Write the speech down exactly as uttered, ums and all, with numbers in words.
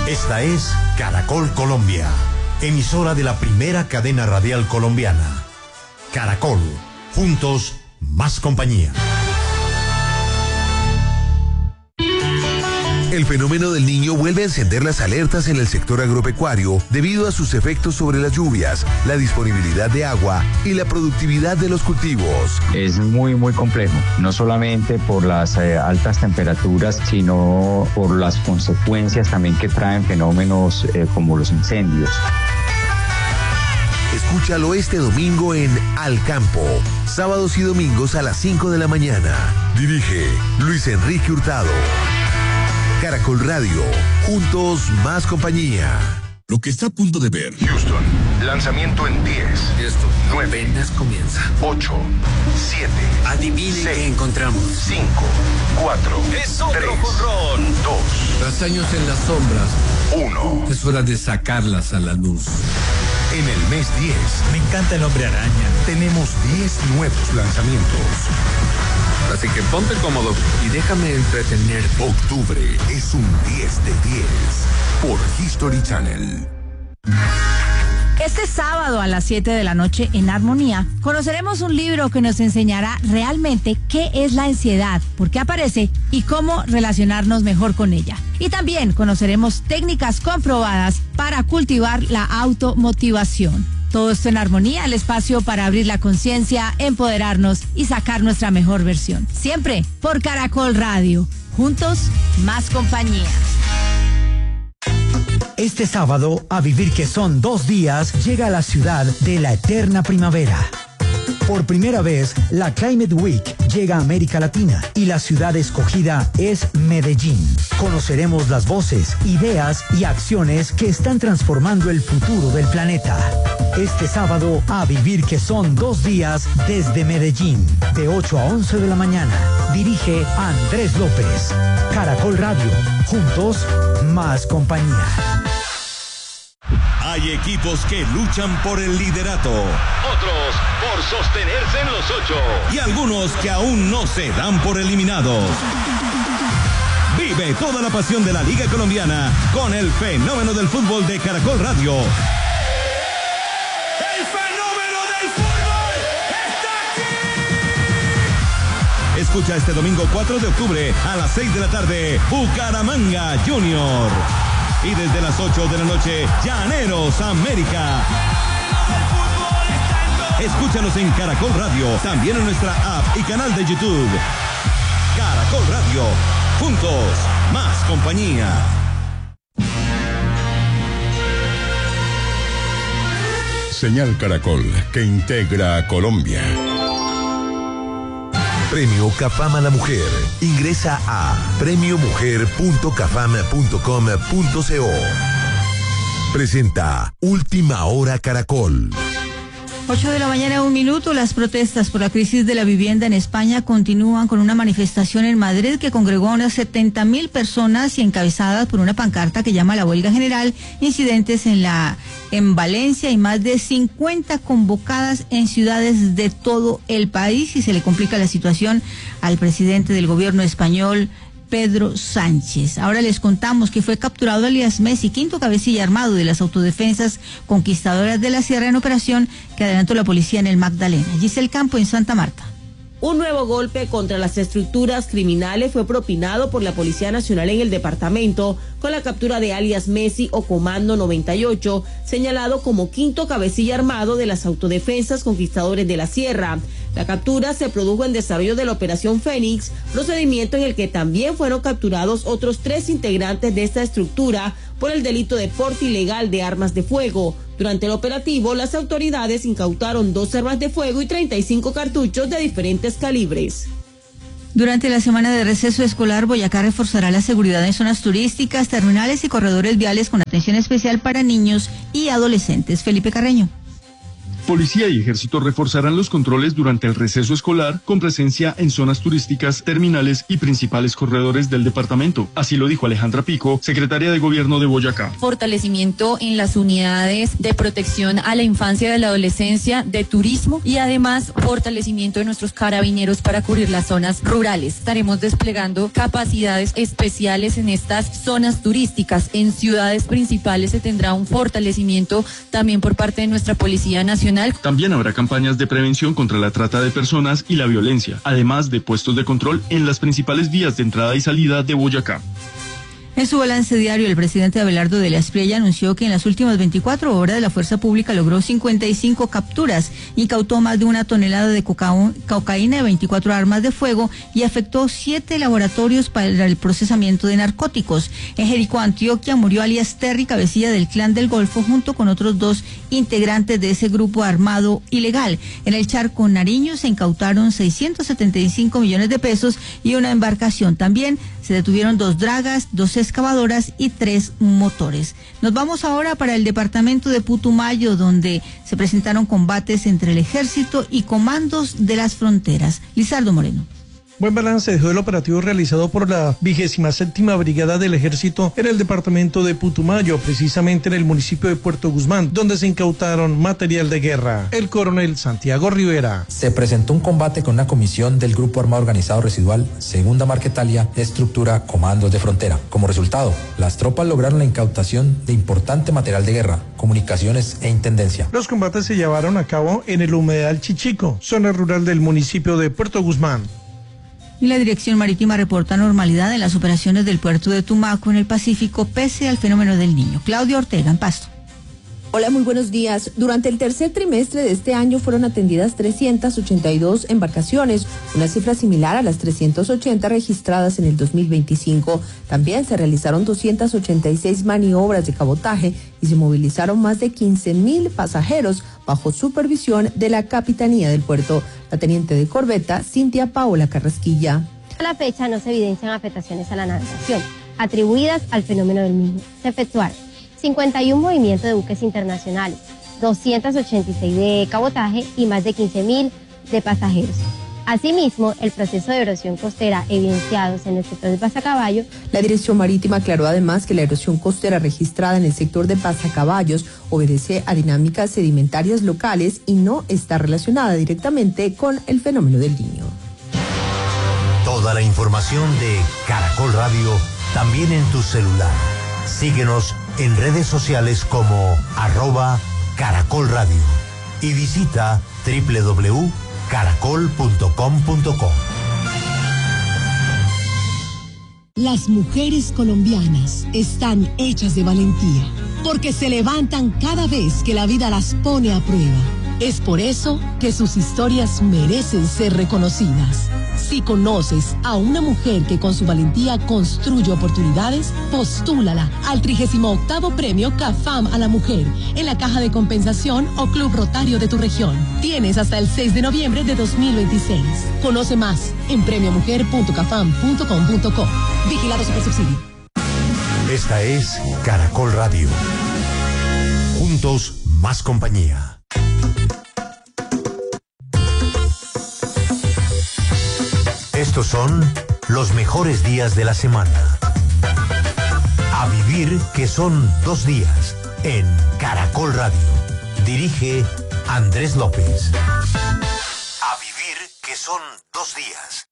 Esta es Caracol Colombia, emisora de la primera cadena radial colombiana. Caracol, juntos, más compañía. El fenómeno del Niño vuelve a encender las alertas en el sector agropecuario debido a sus efectos sobre las lluvias, la disponibilidad de agua y la productividad de los cultivos. Es muy, muy complejo, no solamente por las eh, altas temperaturas, sino por las consecuencias también que traen fenómenos eh, como los incendios. Escúchalo este domingo en Al Campo, sábados y domingos a las cinco de la mañana. Dirige Luis Enrique Hurtado. Caracol Radio, juntos más compañía. Lo que está a punto de ver. Houston, lanzamiento en diez. Esto nueve. Apenas comienza. ocho. siete. Adivinen qué encontramos. cinco. cuatro. Es otro tres. jonrón. dos. Tras años en las sombras. uno. Es hora de sacarlas a la luz. En el mes diez, me encanta el Hombre Araña. tenemos diez nuevos lanzamientos. Así que ponte cómodo y déjame entretener. Octubre es un diez de diez por History Channel. Este sábado a las siete de la noche en Armonía conoceremos un libro que nos enseñará realmente qué es la ansiedad, por qué aparece y cómo relacionarnos mejor con ella. Y también conoceremos técnicas comprobadas para cultivar la automotivación. Todo esto en Armonía, el espacio para abrir la conciencia, empoderarnos y sacar nuestra mejor versión. Siempre por Caracol Radio. Juntos, más compañía. Este sábado, a vivir que son dos días, llega a la ciudad de la eterna primavera. Por primera vez, la Climate Week llega a América Latina y la ciudad escogida es Medellín. Conoceremos las voces, ideas y acciones que están transformando el futuro del planeta. Este sábado, a vivir que son dos días desde Medellín, de ocho a once de la mañana. Dirige Andrés López. Caracol Radio. Juntos, más compañía. Hay equipos que luchan por el liderato, otros por sostenerse en los ocho y algunos que aún no se dan por eliminados. Vive toda la pasión de la Liga Colombiana con el fenómeno del fútbol de Caracol Radio. ¡El fenómeno del fútbol está aquí! Escucha este domingo cuatro de octubre a las seis de la tarde, Bucaramanga Junior. Y desde las ocho de la noche, Llaneros América. Escúchanos en Caracol Radio, también en nuestra app y canal de YouTube. Caracol Radio, juntos, más compañía. Señal Caracol, que integra a Colombia. Premio Cafam a la Mujer. Ingresa a premio mujer punto cafam punto com punto co. Presenta Última Hora Caracol. ocho de la mañana, un minuto. Las protestas por la crisis de la vivienda en España continúan con una manifestación en Madrid que congregó a unas setenta mil personas y encabezadas por una pancarta que llama a la huelga general, incidentes en la en Valencia y más de cincuenta convocadas en ciudades de todo el país, y se le complica la situación al presidente del gobierno español, Pedro Sánchez. Ahora les contamos que fue capturado alias Messi, quinto cabecilla armado de las autodefensas conquistadoras de la Sierra, en operación que adelantó la policía en el Magdalena. Giselle Campo en Santa Marta. Un nuevo golpe contra las estructuras criminales fue propinado por la Policía Nacional en el departamento con la captura de alias Messi o Comando noventa y ocho, señalado como quinto cabecilla armado de las autodefensas conquistadores de la Sierra. La captura se produjo en desarrollo de la Operación Fénix, procedimiento en el que también fueron capturados otros tres integrantes de esta estructura por el delito de porte ilegal de armas de fuego. Durante el operativo, las autoridades incautaron dos armas de fuego y treinta y cinco cartuchos de diferentes calibres. Durante la semana de receso escolar, Boyacá reforzará la seguridad en zonas turísticas, terminales y corredores viales con atención especial para niños y adolescentes. Felipe Carreño. Policía y Ejército reforzarán los controles durante el receso escolar con presencia en zonas turísticas, terminales y principales corredores del departamento. Así lo dijo Alejandra Pico, secretaria de Gobierno de Boyacá. Fortalecimiento en las unidades de protección a la infancia y a la adolescencia, de turismo y además fortalecimiento de nuestros carabineros para cubrir las zonas rurales. Estaremos desplegando capacidades especiales en estas zonas turísticas. En ciudades principales se tendrá un fortalecimiento también por parte de nuestra Policía Nacional. También habrá campañas de prevención contra la trata de personas y la violencia, además de puestos de control en las principales vías de entrada y salida de Boyacá. En su balance diario, el presidente Abelardo de la Espriella anunció que en las últimas veinticuatro horas la Fuerza Pública logró cincuenta y cinco capturas, incautó más de una tonelada de coca- cocaína y veinticuatro armas de fuego y afectó siete laboratorios para el procesamiento de narcóticos. En Jericó, Antioquia, murió alias Terry, cabecilla del Clan del Golfo, junto con otros dos integrantes de ese grupo armado ilegal. En el Charco, Nariño, se incautaron seiscientos setenta y cinco millones de pesos y una embarcación. También se detuvieron dos dragas, dos excavadoras y tres motores. Nos vamos ahora para el departamento de Putumayo, donde se presentaron combates entre el ejército y comandos de las fronteras. Lizardo Moreno. Buen balance dejó el operativo realizado por la vigésima séptima Brigada del Ejército en el departamento de Putumayo, precisamente en el municipio de Puerto Guzmán, donde se incautaron material de guerra. El coronel Santiago Rivera. Se presentó un combate con una comisión del Grupo Armado Organizado Residual, Segunda Marquetalia, de estructura Comandos de Frontera. Como resultado, las tropas lograron la incautación de importante material de guerra, comunicaciones e intendencia. Los combates se llevaron a cabo en el humedal Chichico, zona rural del municipio de Puerto Guzmán. Y la Dirección Marítima reporta normalidad en las operaciones del puerto de Tumaco en el Pacífico pese al fenómeno del Niño. Claudia Ortega, en Pasto. Hola, muy buenos días. Durante el tercer trimestre de este año fueron atendidas trescientas ochenta y dos embarcaciones, una cifra similar a las trescientas ochenta registradas en el dos mil veinticinco. También se realizaron doscientas ochenta y seis maniobras de cabotaje y se movilizaron más de quince mil pasajeros bajo supervisión de la Capitanía del Puerto. La teniente de corbeta, Cintia Paola Carrasquilla. A la fecha no se evidencian afectaciones a la navegación atribuidas al fenómeno del Niño. Se efectuaron cincuenta y un movimientos de buques internacionales, doscientas ochenta y seis de cabotaje y más de quince mil de pasajeros. Asimismo, el proceso de erosión costera evidenciados en el sector de Pasacaballo. La Dirección Marítima aclaró además que la erosión costera registrada en el sector de Pasacaballos obedece a dinámicas sedimentarias locales y no está relacionada directamente con el fenómeno del Niño. Toda la información de Caracol Radio también en tu celular. Síguenos en redes sociales como arroba Caracol Radio y visita doble u doble u doble u punto caracol punto com punto co. Las mujeres colombianas están hechas de valentía, porque se levantan cada vez que la vida las pone a prueba. Es por eso que sus historias merecen ser reconocidas. Si conoces a una mujer que con su valentía construye oportunidades, postúlala al trigésimo octavo Premio CAFAM a la Mujer en la Caja de Compensación o Club Rotario de tu región. Tienes hasta el seis de noviembre de dos mil veintiséis. Conoce más en premio mujer punto cafam punto com punto co. Vigilado Supersubsidio. Esta es Caracol Radio. Juntos, más compañía. Estos son los mejores días de la semana. A vivir que son dos días en Caracol Radio. Dirige Andrés López. A vivir que son dos días.